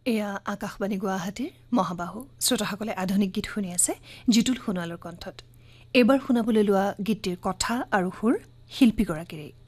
এয়া আকাশবাণী গুৱাহাটীৰ মহাবাহু শ্ৰোতাসকলে আধুনিক গীত শুনি আছে জিতুল সোণোৱালৰ কণ্ঠত। এইবাৰ শুনাবলৈ লোৱা গীতটিৰ কথা আৰু সুৰ শিল্পীগৰাকীৰেই।